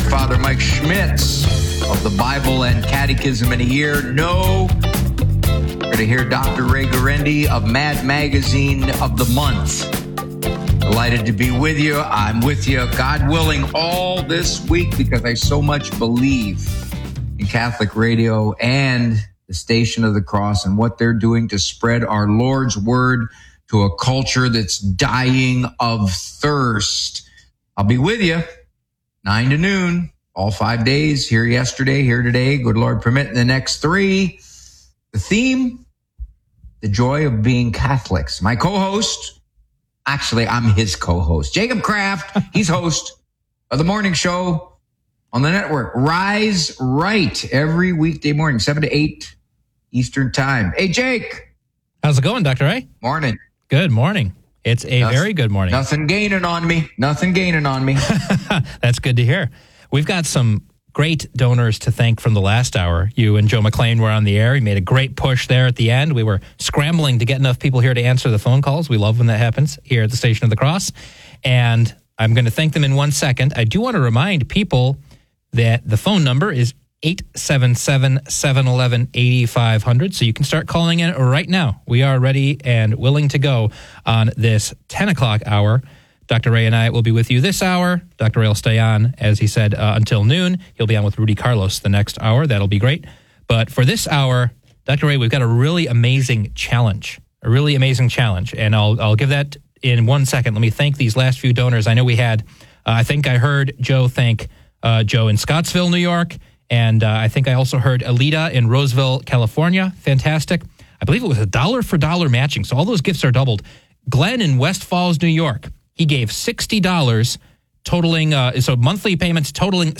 Father Mike Schmitz of the Bible and Catechism in a Year. No, we're going to hear Dr. Ray Guarendi of Mad Magazine of the Month. Delighted to be with you. I'm with you, God willing, all this week because I so much believe in Catholic radio and the Station of the Cross and what they're doing to spread our Lord's word to a culture that's dying of thirst. I'll be with you 9 to noon, all 5 days, here yesterday, here today, good Lord permit, the next 3. The theme, the joy of being Catholics. My co-host, actually, I'm his co-host, Jacob Kraft. He's host of the morning show on the network, Rise Right, every weekday morning, 7 to 8 Eastern time. Hey, Jake. How's it going, Dr. Ray? Morning. Good morning. It's a very good morning. Nothing gaining on me. That's good to hear. We've got some great donors to thank from the last hour. You and Joe McLean were on the air. You made a great push there at the end. We were scrambling to get enough people here to answer the phone calls. We love when that happens here at the Station of the Cross. And I'm going to thank them in 1 second. I do want to remind people that the phone number is 877-711-8500. So you can start calling in right now. We are ready and willing to go on this 10 o'clock hour. Dr. Ray and I will be with you this hour. Dr. Ray will stay on, as he said, until noon. He'll be on with Rudy Carlos the next hour. That'll be great. But for this hour, Dr. Ray, we've got a really amazing challenge. And I'll give that in 1 second. Let me thank these last few donors. I know we had, I think I heard Joe thank Joe in Scottsville, New York. And I think I also heard Alita in Roseville, California. Fantastic. I believe it was $1 for $1 matching. So all those gifts are doubled. Glenn in West Falls, New York. He gave $60, totaling, so monthly payments totaling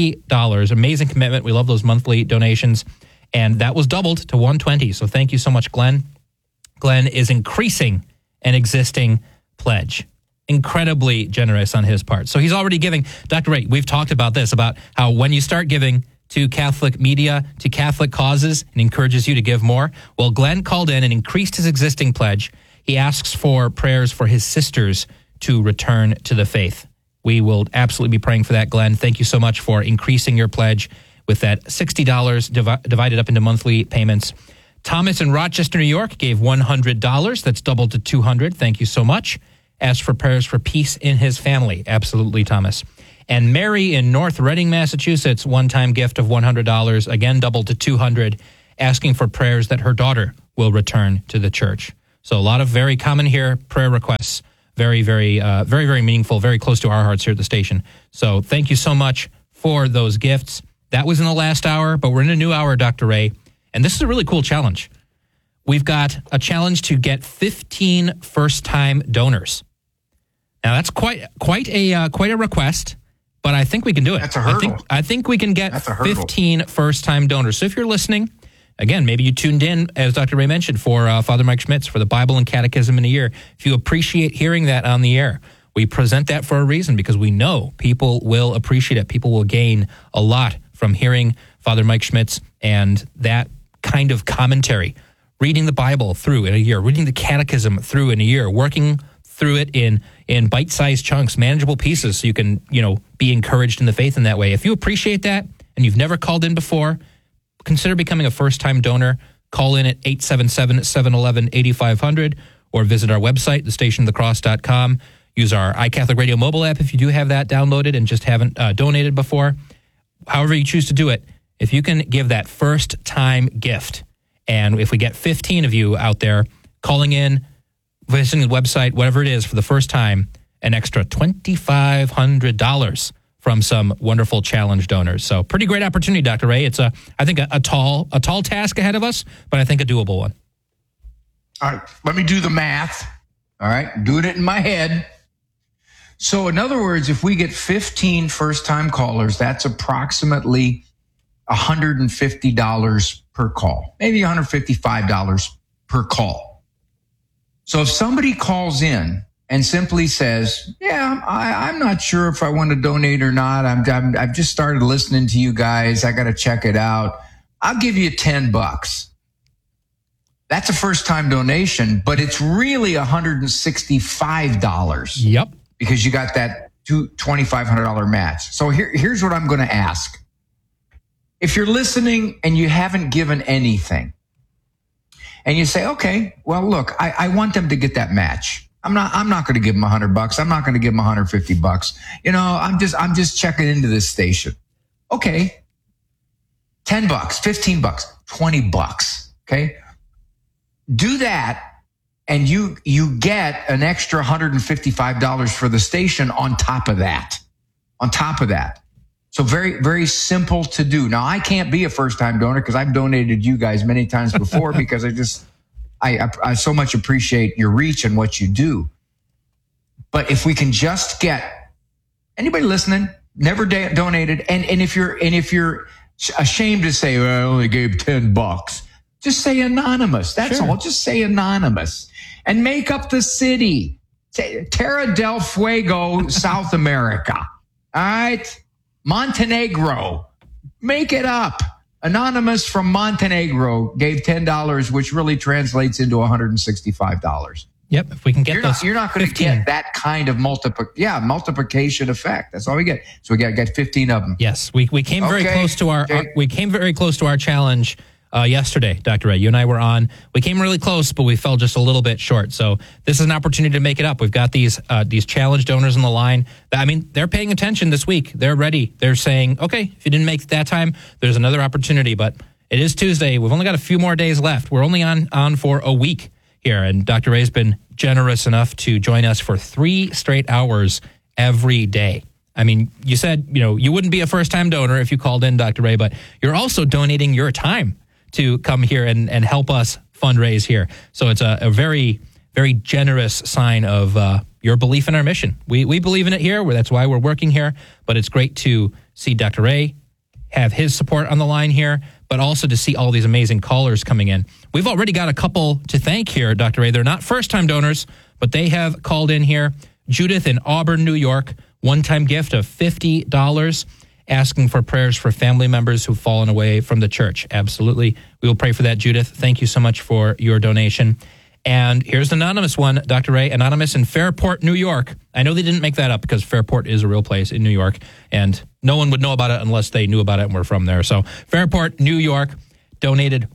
$60. Amazing commitment. We love those monthly donations. And that was doubled to $120. So thank you so much, Glenn. Glenn is increasing an existing pledge. Incredibly generous on his part. So he's already giving. Dr. Ray, we've talked about this, about how when you start giving to Catholic media, to Catholic causes, and encourages you to give more. Well, Glenn called in and increased his existing pledge. He asks for prayers for his sisters to return to the faith. We will absolutely be praying for that, Glenn. Thank you so much for increasing your pledge with that $60 divided up into monthly payments. Thomas in Rochester, New York gave $100. That's doubled to $200. Thank you so much. Asked for prayers for peace in his family. Absolutely, Thomas. And Mary in North Reading, Massachusetts, one-time gift of $100, again doubled to $200, asking for prayers that her daughter will return to the church. So a lot of very common here prayer requests. Very, very meaningful, very close to our hearts here at the station. So thank you so much for those gifts. That was in the last hour, but we're in a new hour, Dr. Ray. And this is a really cool challenge. We've got a challenge to get 15 first-time donors. Now, that's quite a request, but I think we can do it. That's a hurdle. I think we can get 15 first-time donors. So if you're listening, again, maybe you tuned in, as Dr. Ray mentioned, for Father Mike Schmitz for the Bible and Catechism in a Year. If you appreciate hearing that on the air, we present that for a reason because we know people will appreciate it. People will gain a lot from hearing Father Mike Schmitz and that kind of commentary. Reading the Bible through in a year, reading the Catechism through in a year, working through it in bite-sized chunks, manageable pieces, so you can, be encouraged in the faith in that way. If you appreciate that and you've never called in before, consider becoming a first-time donor. Call in at 877-711-8500 or visit our website, thestationofthecross.com. Use our iCatholic Radio mobile app if you do have that downloaded and just haven't donated before. However you choose to do it, if you can give that first-time gift, and if we get 15 of you out there calling in, visiting the website, whatever it is, for the first time, an extra $2,500 from some wonderful challenge donors. So pretty great opportunity, Dr. Ray. It's I think a tall task ahead of us, but I think a doable one. All right, let me do the math. All right, doing it in my head. So in other words, if we get 15 first-time callers, that's approximately $150 per call, maybe $155 per call. So if somebody calls in and simply says, yeah, I'm not sure if I want to donate or not. I've just started listening to you guys. I got to check it out. I'll give you $10. That's a first-time donation, but it's really $165. Yep. Because you got that $2,500 match. So here's what I'm going to ask. If you're listening and you haven't given anything, and you say, okay, well, look, I want them to get that match. I'm not going to give them $100. I'm not going to give them $150. I'm just checking into this station. Okay. $10, $15, $20. Okay. Do that. And you get an extra $155 for the station on top of that. So very, very simple to do. Now, I can't be a first-time donor because I've donated you guys many times before because I so much appreciate your reach and what you do. But if we can just get anybody listening, never donated, and if you're ashamed to say, well, I only gave $10, just say anonymous. That's all. Just say anonymous and make up the city. Terra del Fuego, South America. All right. Montenegro. Make it up. Anonymous from Montenegro gave $10, which really translates into $165. Yep. If we can get you're not going to get that kind of multiplication effect. That's all we get. So we got 15 of them. Yes. We came very close to our challenge yesterday, Dr. Ray. You and I were on. We came really close, but we fell just a little bit short. So this is an opportunity to make it up. We've got these challenge donors on the line. I mean, they're paying attention this week. They're ready. They're saying, okay, if you didn't make it that time, there's another opportunity. But it is Tuesday. We've only got a few more days left. We're only on for a week here. And Dr. Ray's been generous enough to join us for 3 straight hours every day. I mean, you said, you wouldn't be a first-time donor if you called in, Dr. Ray, but you're also donating your time to come here and help us fundraise here. So it's a very, very generous sign of your belief in our mission. We believe in it here. That's why we're working here. But it's great to see Dr. Ray have his support on the line here, but also to see all these amazing callers coming in. We've already got a couple to thank here, Dr. Ray. They're not first-time donors, but they have called in here. Judith in Auburn, New York, one-time gift of $50. Asking for prayers for family members who've fallen away from the church. Absolutely. We will pray for that, Judith. Thank you so much for your donation. And here's an anonymous one, Dr. Ray, anonymous in Fairport, New York. I know they didn't make that up because Fairport is a real place in New York, and no one would know about it unless they knew about it and were from there. So Fairport, New York, donated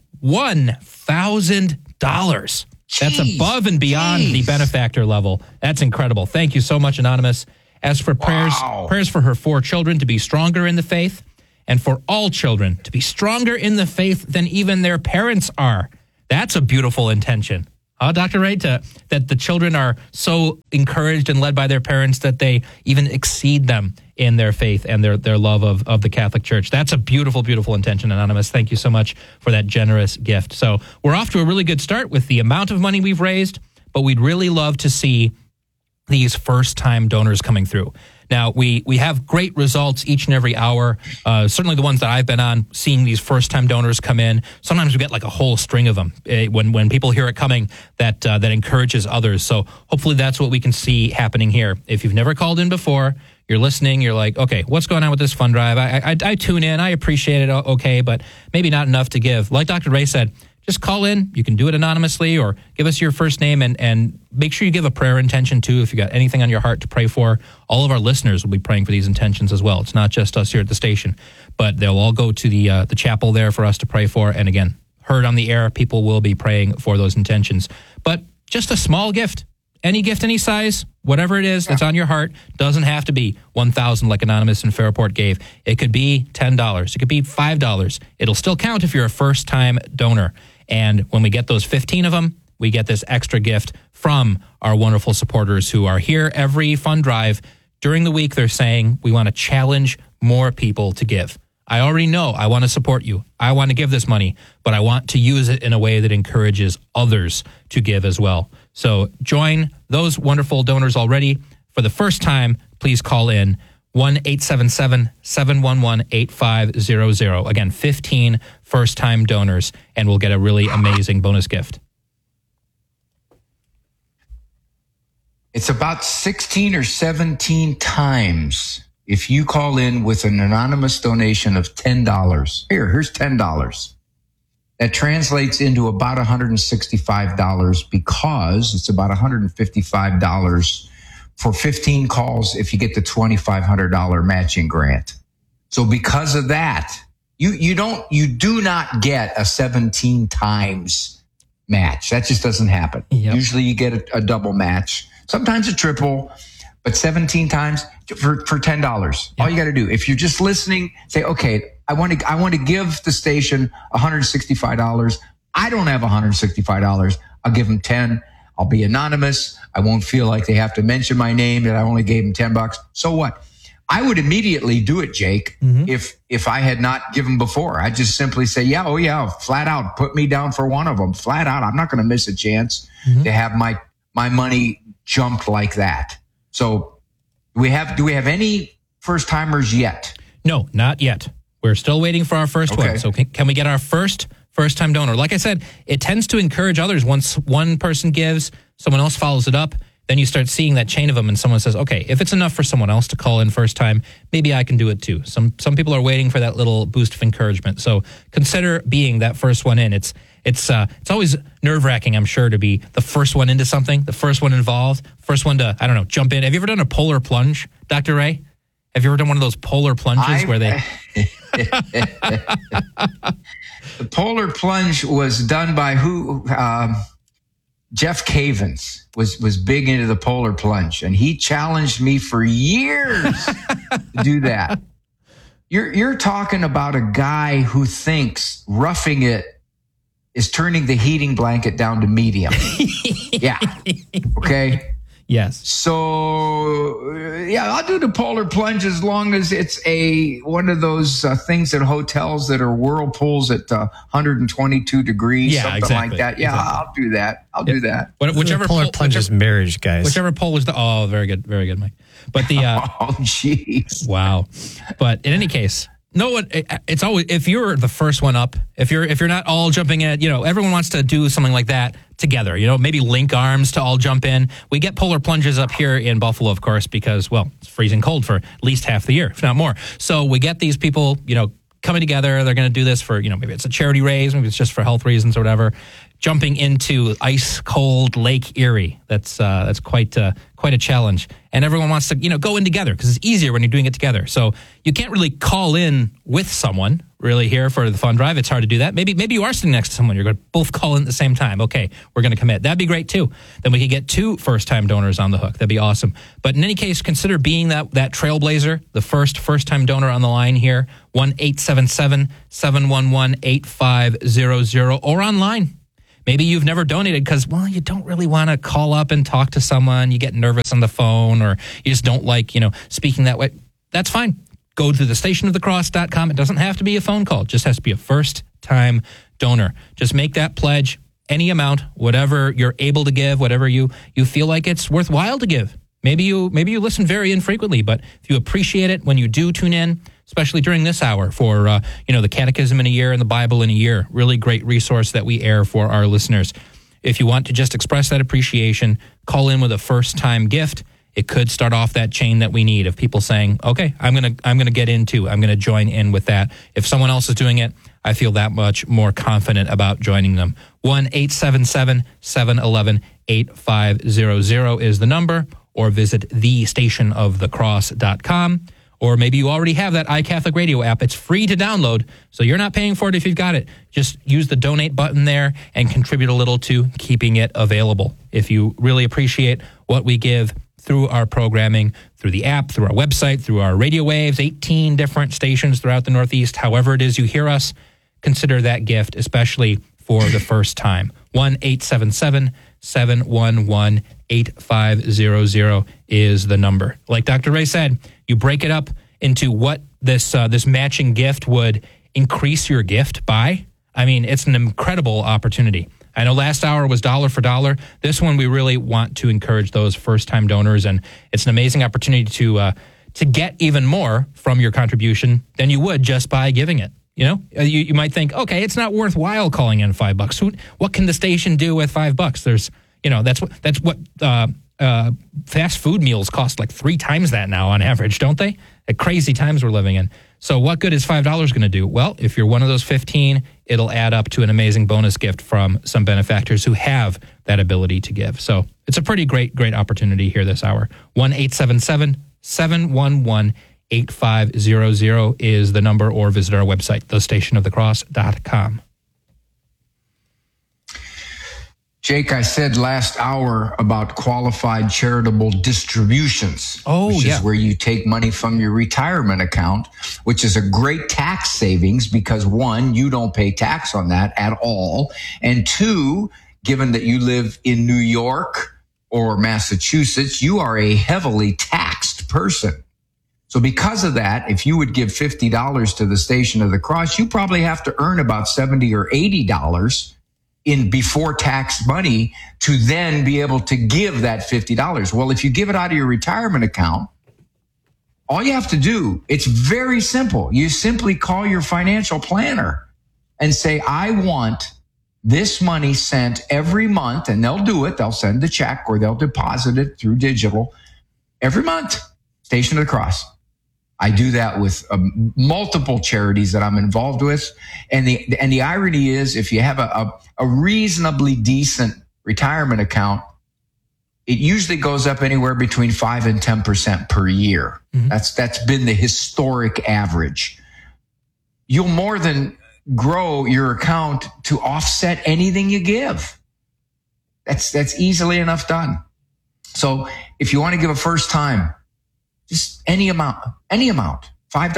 $1,000. That's above and beyond the benefactor level. That's incredible. Thank you so much, anonymous. As for prayers for her 4 children to be stronger in the faith, and for all children to be stronger in the faith than even their parents are. That's a beautiful intention. Dr. Ray, that the children are so encouraged and led by their parents that they even exceed them in their faith and their love of the Catholic Church. That's a beautiful, beautiful intention, Anonymous. Thank you so much for that generous gift. So we're off to a really good start with the amount of money we've raised, but we'd really love to see these first-time donors coming through. Now, we have great results each and every hour. Certainly the ones that I've been on, seeing these first-time donors come in. Sometimes we get like a whole string of them. When people hear it coming, that encourages others. So hopefully that's what we can see happening here. If you've never called in before, you're listening, you're like, okay, what's going on with this fund drive? I tune in, I appreciate it, okay, but maybe not enough to give. Like Dr. Ray said, just call in. You can do it anonymously or give us your first name and make sure you give a prayer intention too. If you got anything on your heart to pray for, all of our listeners will be praying for these intentions as well. It's not just us here at the station, but they'll all go to the chapel there for us to pray for. And again, heard on the air, people will be praying for those intentions. But just a small gift, any size, whatever it is that's on your heart, doesn't have to be $1,000 like Anonymous in Fairport gave. It could be $10. It could be $5. It'll still count if you're a first-time donor. And when we get those 15 of them, we get this extra gift from our wonderful supporters who are here every fund drive. During the week, they're saying, we want to challenge more people to give. I already know I want to support you. I want to give this money, but I want to use it in a way that encourages others to give as well. So join those wonderful donors already. For the first time, please call in 1-877-711-8500. Again, 15 first-time donors, and we'll get a really amazing bonus gift. It's about 16 or 17 times if you call in with an anonymous donation of $10. Here's $10. That translates into about $165 because it's about $155 for 15 calls if you get the $2,500 matching grant. So because of that, you do not get a 17 times match. That just doesn't happen. Yep. Usually you get a double match, sometimes a triple, but 17 times for $10. Yep. All you got to do, if you're just listening, say, okay, I want to give the station $165. I don't have $165. I'll give them 10. I'll be anonymous. I won't feel like they have to mention my name, that I only gave them $10. So what? I would immediately do it, Jake, if I had not given before. I'd just simply say, yeah, flat out, put me down for one of them. Flat out, I'm not going to miss a chance to have my money jumped like that. So do we have any first timers yet? No, not yet. We're still waiting for our first one. So can we get our first time donor? Like I said, it tends to encourage others. Once one person gives, someone else follows it up. Then you start seeing that chain of them, and someone says, okay, if it's enough for someone else to call in first time, maybe I can do it too. Some people are waiting for that little boost of encouragement. So consider being that first one in. It's always nerve-wracking, I'm sure, to be the first one into something, the first one involved, first one to, jump in. Have you ever done a polar plunge, Dr. Ray? Have you ever done one of those polar plunges where they... The polar plunge was done by who? Jeff Cavins was big into the polar plunge, and he challenged me for years to do that. You're talking about a guy who thinks roughing it is turning the heating blanket down to medium. Yeah. Okay. Yes. So, I'll do the polar plunge as long as it's one of those things at hotels that are whirlpools at 122 degrees, something exactly, like that. Yeah, exactly. I'll do that. I'll do that. Whichever polar plunge is marriage, guys. Whichever pole is very good, Mike. But the oh, jeez, wow. But in any case. No, it's always, if you're the first one up, if you're not all jumping in, everyone wants to do something like that together, maybe link arms to all jump in. We get polar plunges up here in Buffalo, of course, because, it's freezing cold for at least half the year, if not more. So we get these people, coming together. They're going to do this for, maybe it's a charity raise, maybe it's just for health reasons or whatever. Jumping into ice cold Lake Erie. That's quite a challenge. And everyone wants to, go in together because it's easier when you're doing it together. So you can't really call in with someone really here for the fun drive. It's hard to do that. Maybe you are sitting next to someone. You're going to both call in at the same time. Okay, we're going to commit. That'd be great too. Then we could get 2 first-time donors on the hook. That'd be awesome. But in any case, consider being that trailblazer, the first-time donor on the line here, 1-877-711-8500 or online. Maybe you've never donated because, you don't really want to call up and talk to someone. You get nervous on the phone or you just don't like, speaking that way. That's fine. Go to thestationofthecross.com. It doesn't have to be a phone call. It just has to be a first-time donor. Just make that pledge, any amount, whatever you're able to give, whatever you feel like it's worthwhile to give. Maybe you listen very infrequently, but if you appreciate it when you do tune in, especially during this hour for, the Catechism in a Year and the Bible in a Year. Really great resource that we air for our listeners. If you want to just express that appreciation, call in with a first-time gift. It could start off that chain that we need of people saying, okay, I'm going to join in with that. If someone else is doing it, I feel that much more confident about joining them. 1-877-711-8500 is the number, or visit thestationofthecross.com. Or maybe you already have that iCatholic Radio app. It's free to download, so you're not paying for it if you've got it. Just use the donate button there and contribute a little to keeping it available. If you really appreciate what we give through our programming, through the app, through our website, through our radio waves, 18 different stations throughout the Northeast, however it is you hear us, consider that gift, especially for the first time. 1-877-711-8500 is the number. Like Dr. Ray said, you break it up into what this matching gift would increase your gift by. I mean, it's an incredible opportunity. I know last hour was dollar for dollar. This one, we really want to encourage those first-time donors, and it's an amazing opportunity to get even more from your contribution than you would just by giving it. You might think, okay, it's not worthwhile calling in $5. What can the station do with $5? There's, that's what fast food meals cost like 3 times that now on average, don't they? At crazy times we're living in. So what good is $5 going to do? Well, if you're one of those 15, it'll add up to an amazing bonus gift from some benefactors who have that ability to give. So it's a pretty great opportunity here this hour. 1-877-711-8500 is the number, or visit our website, thestationofthecross.com. Jake, I said last hour about qualified charitable distributions. Which is where you take money from your retirement account, which is a great tax savings because, one, you don't pay tax on that at all. And two, given that you live in New York or Massachusetts, you are a heavily taxed person. So because of that, if you would give $50 to the Station of the Cross, you probably have to earn about $70 or $80 in before tax money to then be able to give that $50. Well, if you give it out of your retirement account, all you have to do, it's very simple. You simply call your financial planner and say, I want this money sent every month, and they'll do it. They'll send the check or they'll deposit it through digital every month. Station of the Cross. I do that with multiple charities that I'm involved with. And the irony is, if you have a reasonably decent retirement account, it usually goes up anywhere between 5 and 10% per year. Mm-hmm. That's been the historic average. You'll more than grow your account to offset anything you give. That's easily enough done. So if you want to give a first time, just any amount, $5, $10,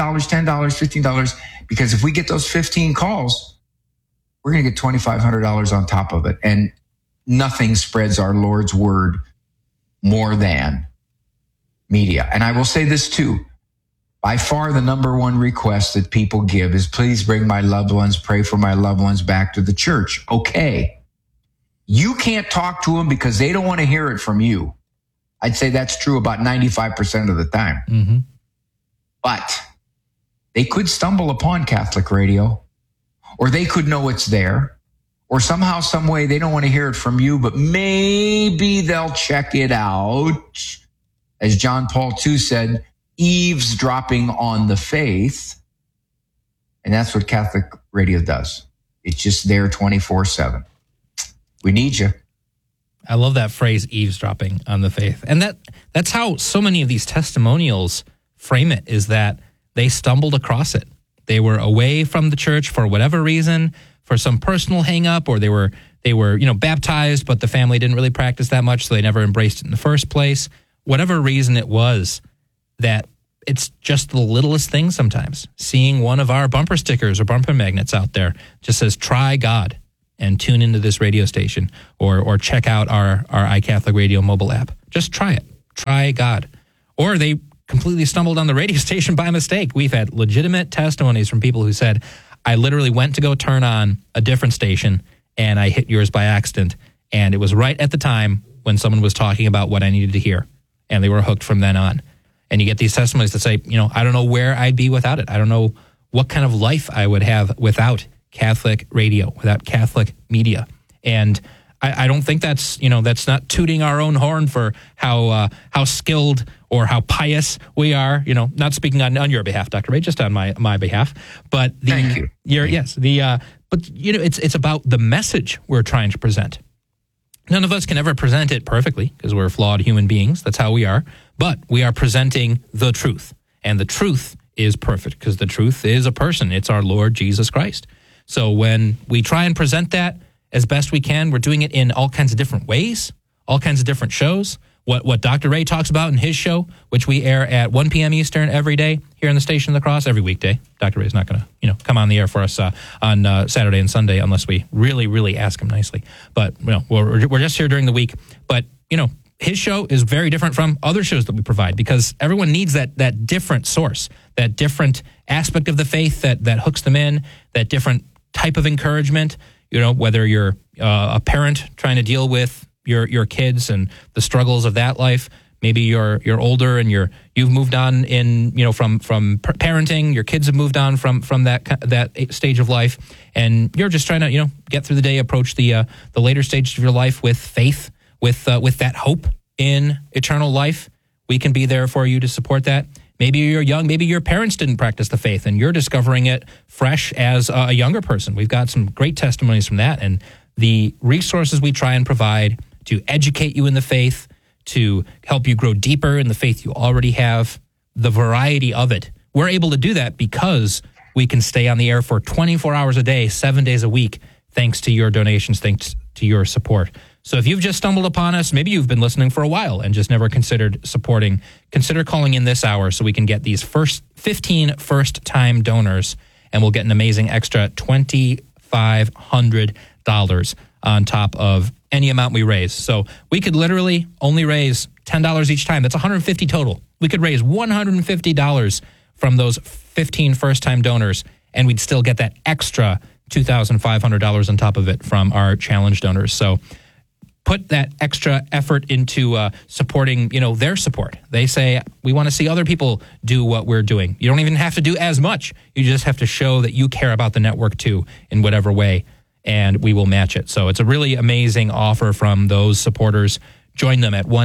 $15, because if we get those 15 calls, we're going to get $2,500 on top of it. And nothing spreads our Lord's word more than media. And I will say this too. By far, the number one request that people give is, please bring my loved ones, pray for my loved ones back to the church. Okay. You can't talk to them because they don't want to hear it from you. I'd say that's true about 95% of the time. Mm-hmm. But they could stumble upon Catholic radio, or they could know it's there, or somehow, some way they don't want to hear it from you, but maybe they'll check it out. As John Paul II said, eavesdropping on the faith. And that's what Catholic radio does. It's just there 24/7. We need you. I love that phrase, eavesdropping on the faith. And that's how so many of these testimonials frame it, is that they stumbled across it. They were away from the church for whatever reason, for some personal hang up, or they were baptized, but the family didn't really practice that much, so they never embraced it in the first place. Whatever reason it was, that it's just the littlest thing sometimes. Seeing one of our bumper stickers or bumper magnets out there just says, try God, and tune into this radio station, or check out our iCatholic Radio mobile app. Just try it. Try God. Or they completely stumbled on the radio station by mistake. We've had legitimate testimonies from people who said, I literally went to go turn on a different station and I hit yours by accident. And it was right at the time when someone was talking about what I needed to hear. And they were hooked from then on. And you get these testimonies that say, I don't know where I'd be without it. I don't know what kind of life I would have without Catholic radio, without Catholic media. And I don't think that's not tooting our own horn for how skilled or how pious we are. Not speaking on your behalf, Dr. Ray, just on my behalf. But thank you. It's about the message we're trying to present. None of us can ever present it perfectly because we're flawed human beings. That's how we are. But we are presenting the truth, and the truth is perfect because the truth is a person. It's our Lord Jesus Christ. So when we try and present that as best we can, we're doing it in all kinds of different ways, all kinds of different shows. What Dr. Ray talks about in his show, which we air at 1 p.m. Eastern every day here in the Station of the Cross, every weekday. Dr. Ray's not going to, come on the air for us on Saturday and Sunday unless we really, really ask him nicely. But we're just here during the week. But his show is very different from other shows that we provide because everyone needs that different source, that different aspect of the faith that hooks them in, that different type of encouragement. Whether you're a parent trying to deal with your kids and the struggles of that life, maybe you're older and you've moved on from parenting, your kids have moved on from that stage of life, and you're just trying to get through the day, approach the later stages of your life with faith, with that hope in eternal life. We can be there for you to support that. Maybe you're young. Maybe your parents didn't practice the faith and you're discovering it fresh as a younger person. We've got some great testimonies from that. And the resources we try and provide to educate you in the faith, to help you grow deeper in the faith you already have, the variety of it. We're able to do that because we can stay on the air for 24 hours a day, 7 days a week, thanks to your donations, thanks to your support. So if you've just stumbled upon us, maybe you've been listening for a while and just never considered supporting, consider calling in this hour so we can get these 15 first-time donors, and we'll get an amazing extra $2,500 on top of any amount we raise. So we could literally only raise $10 each time. That's $150 total. We could raise $150 from those 15 first-time donors, and we'd still get that extra $2,500 on top of it from our challenge donors. So put that extra effort into supporting, their support. They say, we want to see other people do what we're doing. You don't even have to do as much. You just have to show that you care about the network too in whatever way, and we will match it. So it's a really amazing offer from those supporters. Join them at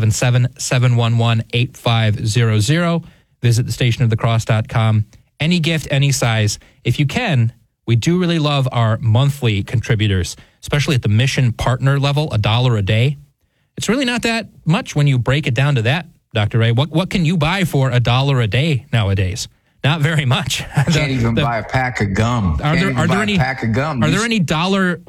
1-877-711-8500. Visit thestationofthecross.com. Any gift, any size. If you can, we do really love our monthly contributors, especially at the mission partner level, $1 a day. It's really not that much when you break it down to that, Dr. Ray. What can you buy for $1 a day nowadays? Not very much. Can't even buy a pack of gum. Are there any dollar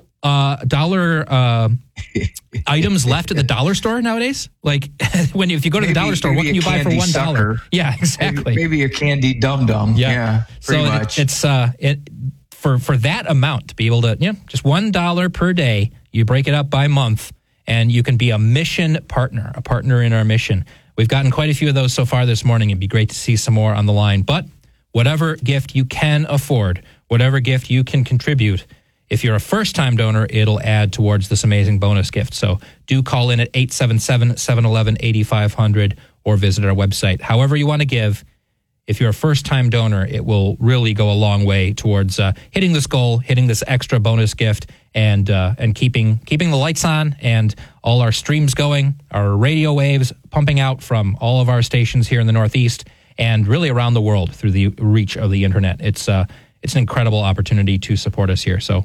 items left at the dollar store nowadays? Like if you go to the dollar store, what can you buy for $1? Yeah, exactly. Maybe a candy dum-dum. Yeah, pretty much. It's for that amount to be able to, just $1 per day, you break it up by month, and you can be a mission partner, a partner in our mission. We've gotten quite a few of those so far this morning. It'd be great to see some more on the line. But whatever gift you can afford, whatever gift you can contribute, if you're a first-time donor, it'll add towards this amazing bonus gift. So do call in at 877-711-8500 or visit our website. However you want to give, if you're a first-time donor, it will really go a long way towards hitting this goal, hitting this extra bonus gift, and keeping the lights on and all our streams going, our radio waves pumping out from all of our stations here in the Northeast and really around the world through the reach of the internet. It's an incredible opportunity to support us here. So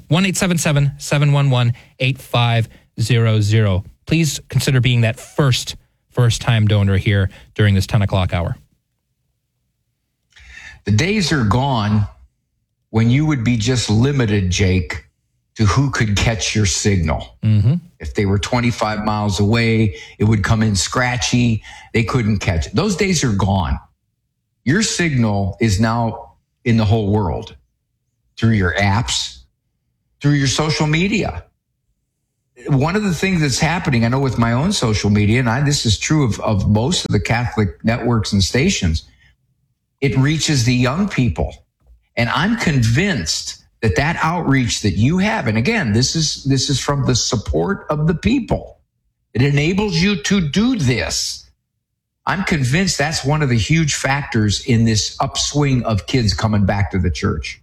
1-877-711-8500. Please consider being that first-time donor here during this 10 o'clock hour. The days are gone when you would be just limited, Jake, to who could catch your signal. Mm-hmm. If they were 25 miles away, it would come in scratchy. They couldn't catch it. Those days are gone. Your signal is now in the whole world through your apps, through your social media. One of the things that's happening, I know with my own social media, and this is true of most of the Catholic networks and stations, it reaches the young people. And I'm convinced that outreach that you have, and again, this is from the support of the people. It enables you to do this. I'm convinced that's one of the huge factors in this upswing of kids coming back to the church.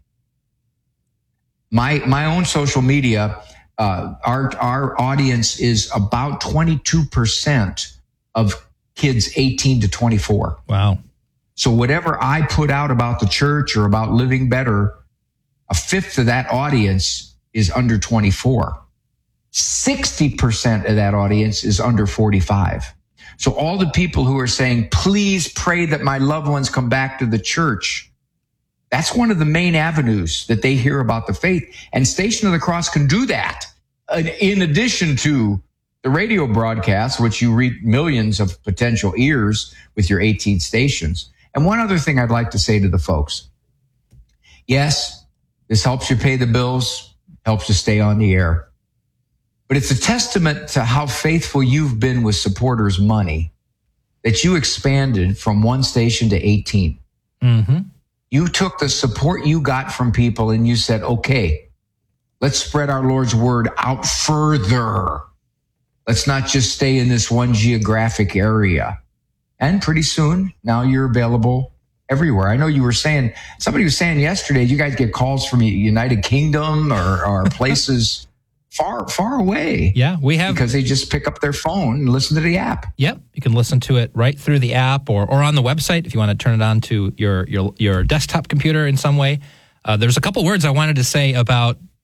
My own social media, our audience is about 22% of kids 18 to 24. Wow. So whatever I put out about the church or about living better, a fifth of that audience is under 24. 60% of that audience is under 45. So all the people who are saying, please pray that my loved ones come back to the church, that's one of the main avenues that they hear about the faith. And Station of the Cross can do that. In addition to the radio broadcast, which you reach millions of potential ears with your 18 stations. And one other thing I'd like to say to the folks. Yes, this helps you pay the bills, helps you stay on the air. But it's a testament to how faithful you've been with supporters' money that you expanded from one station to 18. Mm-hmm. You took the support you got from people and you said, okay, let's spread our Lord's word out further. Let's not just stay in this one geographic area. And pretty soon, now you're available everywhere. I know somebody was saying yesterday, you guys get calls from United Kingdom or places far, far away. Yeah, we have. Because they just pick up their phone and listen to the app. Yep, you can listen to it right through the app or on the website if you want to turn it on to your desktop computer in some way. There's a couple words I wanted to say about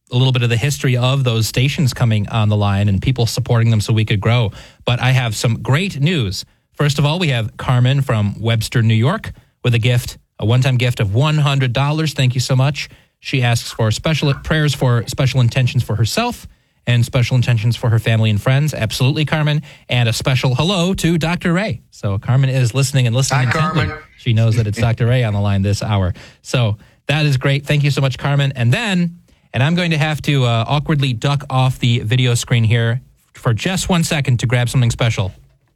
a little bit of the history of those stations coming on the line and people supporting them so we could grow. But I have some great news. First of all, we have Carmen from Webster, New York, with a one-time gift of $100. Thank you so much. She asks for special prayers for special intentions for herself and special intentions for her family and friends. Absolutely, Carmen. And a special hello to Dr. Ray. So Carmen is listening intently. Carmen. She knows that it's Dr. Ray on the line this hour. So that is great. Thank you so much, Carmen. And I'm going to have to awkwardly duck off the video screen here for just 1 second to grab something special.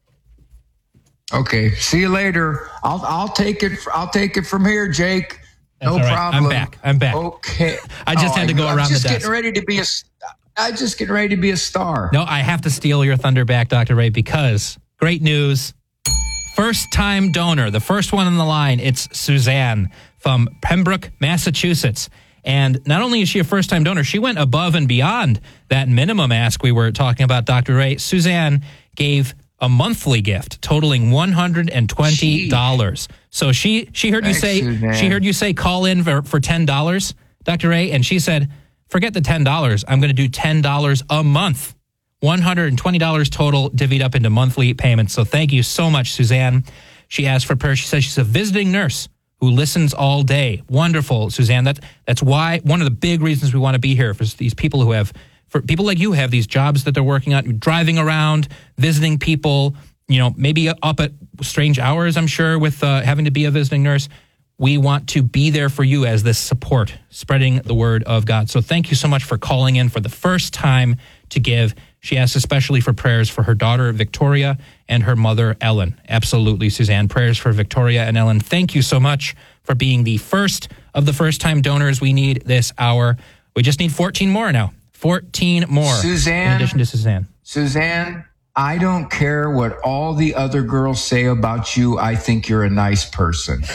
Okay. See you later. I'll take it from here, Jake. That's no all right. problem. I'm back. Okay. I just had to go around the desk. I'm just getting ready to be a star. No, I have to steal your thunder back, Dr. Ray, because great news. First-time donor, the first one on the line, it's Suzanne from Pembroke, Massachusetts. And not only is she a first-time donor, she went above and beyond that minimum ask we were talking about, Dr. Ray. Suzanne gave a monthly gift totaling $120. So she heard you say Suzanne. She heard you say call in for $10, Dr. Ray, and she said, forget the $10. I'm going to do $10 a month. $120 total divvied up into monthly payments. So thank you so much, Suzanne. She asked for prayer. She says she's a visiting nurse who listens all day. Wonderful, Suzanne. That's why one of the big reasons we want to be here for these people who have, for people like you have these jobs that they're working on, driving around, visiting people, maybe up at strange hours, I'm sure, with having to be a visiting nurse. We want to be there for you as this support, spreading the word of God. So thank you so much for calling in for the first time to give. She asks especially for prayers for her daughter, Victoria, and her mother, Ellen. Absolutely, Suzanne. Prayers for Victoria and Ellen. Thank you so much for being the first of the first-time donors we need this hour. We just need 14 more now. 14 more. Suzanne. In addition to Suzanne. Suzanne, I don't care what all the other girls say about you. I think you're a nice person.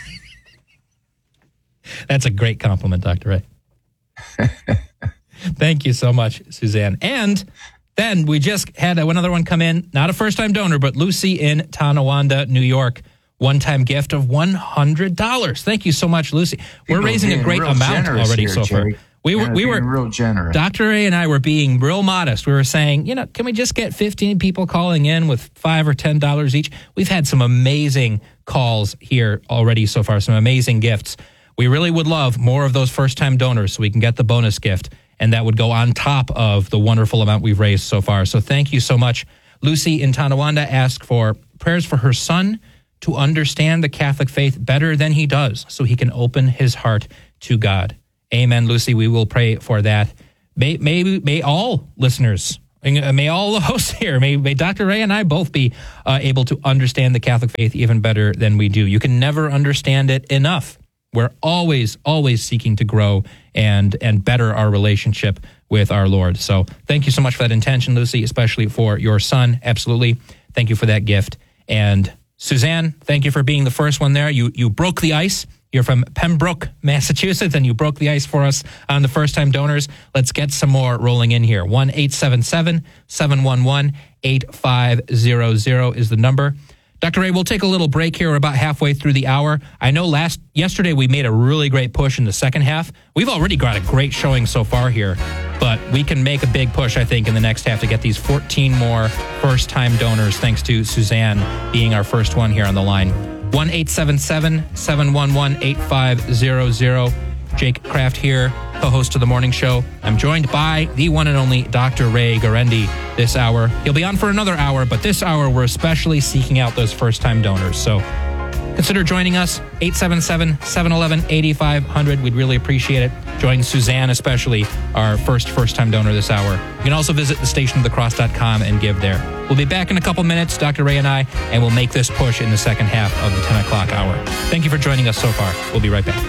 That's a great compliment, Dr. Ray. Thank you so much, Suzanne. And then we just had another one come in, not a first-time donor, but Lucy in Tonawanda, New York. One-time gift of $100. Thank you so much, Lucy. We're raising a great amount already here, so far. Jay. We were real generous. Dr. A and I were being real modest. We were saying, can we just get 15 people calling in with $5 or $10 each? We've had some amazing calls here already so far, some amazing gifts. We really would love more of those first-time donors so we can get the bonus gift, and that would go on top of the wonderful amount we've raised so far. So thank you so much. Lucy in Tonawanda asked for prayers for her son to understand the Catholic faith better than he does so he can open his heart to God. Amen, Lucy. We will pray for that. May all listeners, may all the hosts here, may Dr. Ray and I both be able to understand the Catholic faith even better than we do. You can never understand it enough. We're always seeking to grow and better our relationship with our Lord. So thank you so much for that intention, Lucy, especially for your son. Absolutely. Thank you for that gift. And Suzanne, thank you for being the first one there. You broke the ice. You're from Pembroke, Massachusetts, and you broke the ice for us on the first-time donors. Let's get some more rolling in here. 1-877-711-8500 is the number. Dr. Ray, we'll take a little break here. We're about halfway through the hour. I know yesterday we made a really great push in the second half. We've already got a great showing so far here, but we can make a big push, I think, in the next half to get these 14 more first-time donors, thanks to Suzanne being our first one here on the line. 1-877-711-8500. Jake Kraft here, co-host of The Morning Show. I'm joined by the one and only Dr. Ray Guarendi this hour. He'll be on for another hour, but this hour we're especially seeking out those first-time donors. So consider joining us, 877-711-8500. We'd really appreciate it. Join Suzanne, especially, our first-time donor this hour. You can also visit thestationofthecross.com and give there. We'll be back in a couple minutes, Dr. Ray and I, and we'll make this push in the second half of the 10 o'clock hour. Thank you for joining us so far. We'll be right back.